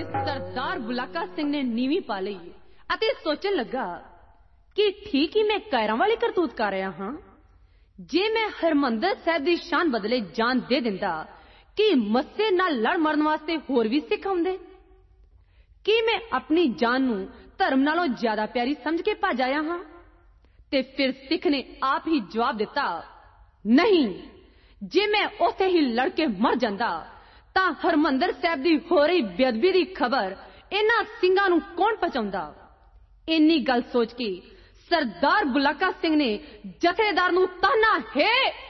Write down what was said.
ਤੇ ਸਰਦਾਰ ਬੁਲਾਕਾ ਸਿੰਘ ਨੇ ਨੀਵੀਂ ਪਾ ਲਈ ਅਤੇ ਸੋਚਣ ਲੱਗਾ ਕਿ ਠੀਕ ਹੀ ਮੈਂ ਕਾਇਰਾਂ ਵਾਲੀ ਕਰਤੂਤ ਕਰ ਰਿਹਾ ਹਾਂ। ਜੇ ਮੈਂ ਹਰਮੰਦਰ ਸਾਹਿਬ ਦੀ ਸ਼ਾਨ ਬਦਲੇ ਜਾਨ ਦੇ ਦਿੰਦਾ, ਕਿ ਮੱਸੇ ਨਾਲ ਲੜ ਮਰਨ ਵਾਸਤੇ ਹੋਰ ਵੀ ਸਿੱਖ ਆਉਂਦੇ? ਕਿ ਮੈਂ ਆਪਣੀ ਜਾਨ ਨੂੰ ਧਰਮ ਨਾਲੋਂ ਜ਼ਿਆਦਾ ਪਿਆਰੀ ਸਮਝ ਕੇ ਭੱਜ ਆਇਆ ਹਾਂ? ਤੇ ਫਿਰ ਸਿੱਖ ਨੇ ਆਪ ਹੀ ਜਵਾਬ ਦਿੱਤਾ, ਨਹੀਂ, ਜੇ ਮੈਂ ਉੱਥੇ ਹੀ ਲੜ ਕੇ ਮਰ ਜਾਂਦਾ ਤਾਂ ਹਰਮੰਦਰ ਸਾਹਿਬ ਦੀ ਹੋ ਰਹੀ ਬੇਅਦਬੀ ਦੀ ਖਬਰ ਇਹਨਾਂ ਸਿੰਘਾਂ ਨੂੰ ਕੌਣ ਪਹੁੰਚਾਉਂਦਾ? ਇੰਨੀ ਗੱਲ ਸੋਚ ਕੇ ਸਰਦਾਰ ਬੁਲਾਕਾ ਸਿੰਘ ਨੇ ਜਥੇਦਾਰ ਨੂੰ ਤਾਨਾ, ਹੈ